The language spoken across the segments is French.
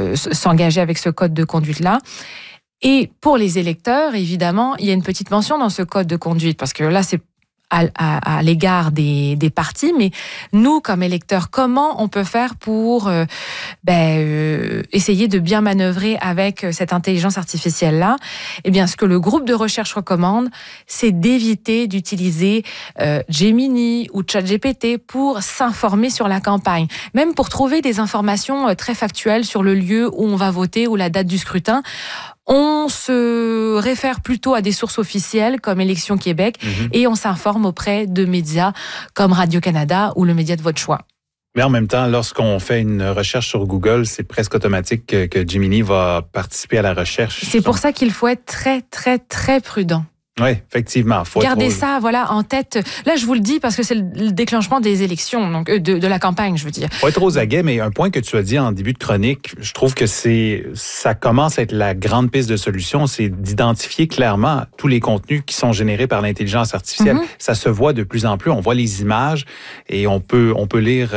s'engager avec ce code de conduite-là. Et pour les électeurs, évidemment, il y a une petite mention dans ce code de conduite, parce que là, c'est à l'égard des partis, mais nous, comme électeurs, comment on peut faire pour essayer de bien manœuvrer avec cette intelligence artificielle-là? Eh bien, ce que le groupe de recherche recommande, c'est d'éviter d'utiliser Gemini ou ChatGPT pour s'informer sur la campagne, même pour trouver des informations très factuelles sur le lieu où on va voter ou la date du scrutin. On se réfère plutôt à des sources officielles comme Élections Québec et on s'informe auprès de médias comme Radio-Canada ou le média de votre choix. Mais en même temps, lorsqu'on fait une recherche sur Google, c'est presque automatique que Gemini va participer à la recherche. C'est pour ça qu'il faut être très, très, très prudent. Oui, effectivement. Gardez ça en tête. Là, je vous le dis parce que c'est le déclenchement des élections, donc de la campagne, je veux dire. Faut être aux aguets, mais un point que tu as dit en début de chronique, je trouve que ça commence à être la grande piste de solution, c'est d'identifier clairement tous les contenus qui sont générés par l'intelligence artificielle. Ça se voit de plus en plus. On voit les images et on peut lire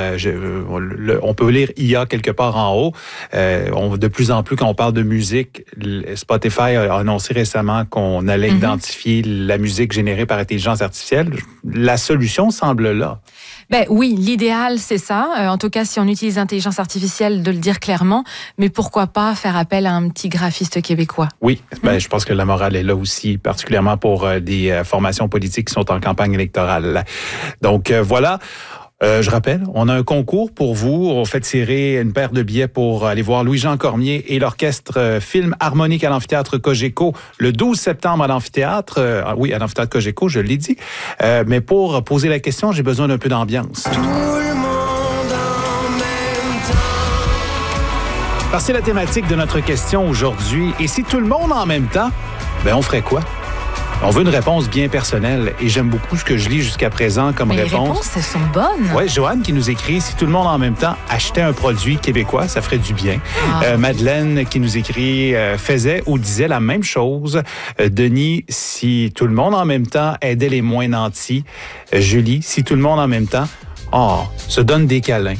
IA quelque part en haut. De plus en plus, quand on parle de musique, Spotify a annoncé récemment qu'on allait identifier la musique générée par intelligence artificielle. La solution semble là. Ben oui, l'idéal, c'est ça. En tout cas, si on utilise l'intelligence artificielle, de le dire clairement. Mais pourquoi pas faire appel à un petit graphiste québécois? Oui. Je pense que la morale est là aussi, particulièrement pour des formations politiques qui sont en campagne électorale. Donc, voilà. Je rappelle, on a un concours pour vous. On fait tirer une paire de billets pour aller voir Louis-Jean Cormier et l'orchestre Film Harmonique à l'amphithéâtre Cogeco le 12 septembre à l'amphithéâtre. À l'amphithéâtre Cogeco, je l'ai dit. Mais pour poser la question, j'ai besoin d'un peu d'ambiance. Tout le monde en même temps. Parce que c'est la thématique de notre question aujourd'hui. Et si tout le monde en même temps, on ferait quoi? On veut une réponse bien personnelle et j'aime beaucoup ce que je lis jusqu'à présent comme réponse. Les réponses, elles sont bonnes. Oui, Joanne qui nous écrit, si tout le monde en même temps achetait un produit québécois, ça ferait du bien. Madeleine qui nous écrit, faisait ou disait la même chose. Denis, si tout le monde en même temps aidait les moins nantis. Julie, si tout le monde en même temps, se donne des câlins.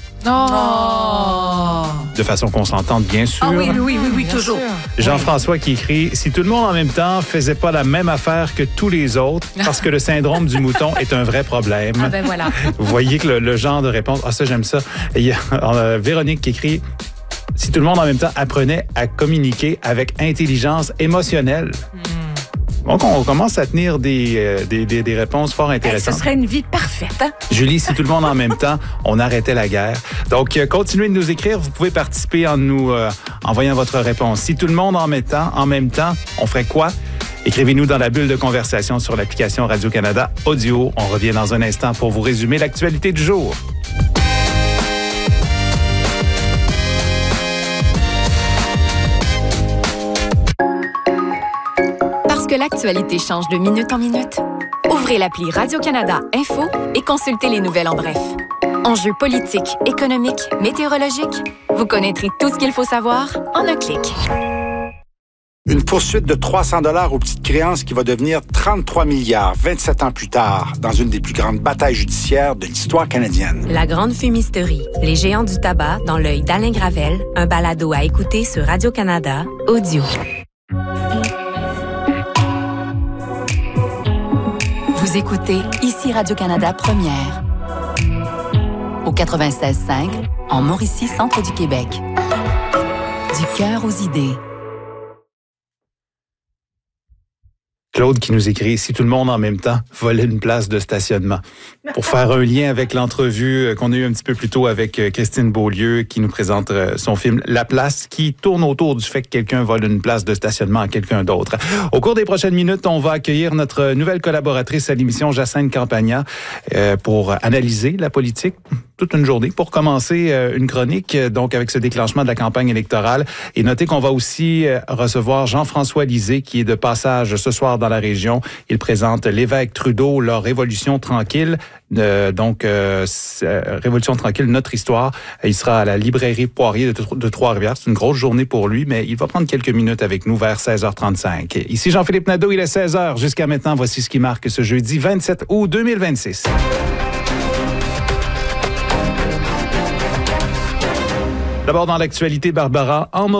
De façon consentante, bien sûr. Oui, toujours. Jean-François qui écrit « Si tout le monde en même temps faisait pas la même affaire que tous les autres, parce que le syndrome du mouton est un vrai problème. » Voilà. Vous voyez que le genre de réponse, ça j'aime ça. Et il y a Véronique qui écrit « Si tout le monde en même temps apprenait à communiquer avec intelligence émotionnelle. » Donc, on commence à tenir des réponses fort intéressantes. Ce serait une vie parfaite, hein? Julie, si tout le monde en même temps, on arrêtait la guerre. Donc, continuez de nous écrire. Vous pouvez participer en nous envoyant votre réponse. Si tout le monde en même temps, on ferait quoi? Écrivez-nous dans la bulle de conversation sur l'application Radio-Canada Audio. On revient dans un instant pour vous résumer l'actualité du jour. Que l'actualité change de minute en minute? Ouvrez l'appli Radio-Canada Info et consultez les nouvelles en bref. Enjeux politiques, économiques, météorologiques, vous connaîtrez tout ce qu'il faut savoir en un clic. Une poursuite de 300 $ aux petites créances qui va devenir 33 milliards 27 ans plus tard dans une des plus grandes batailles judiciaires de l'histoire canadienne. La grande fumisterie, les géants du tabac dans l'œil d'Alain Gravel, un balado à écouter sur Radio-Canada Audio. Vous écoutez ici Radio-Canada Première. Au 96.5, en Mauricie, centre du Québec. Du cœur aux idées. Claude qui nous écrit « Si tout le monde en même temps volait une place de stationnement ». Pour faire un lien avec l'entrevue qu'on a eue un petit peu plus tôt avec Christine Beaulieu qui nous présente son film « La place » qui tourne autour du fait que quelqu'un vole une place de stationnement à quelqu'un d'autre. Au cours des prochaines minutes, on va accueillir notre nouvelle collaboratrice à l'émission, Jacinthe Campagna, pour analyser la politique toute une journée. Pour commencer une chronique, donc avec ce déclenchement de la campagne électorale. Et notez qu'on va aussi recevoir Jean-François Lisée qui est de passage ce soir dans la région. Il présente l'évêque Trudeau, leur Révolution tranquille. Révolution tranquille, notre histoire. Il sera à la librairie Poirier de Trois-Rivières. C'est une grosse journée pour lui, mais il va prendre quelques minutes avec nous vers 16h35. Ici Jean-Philippe Nadeau, il est 16h. Jusqu'à maintenant, voici ce qui marque ce jeudi 27 août 2026. D'abord dans l'actualité, Barbara, en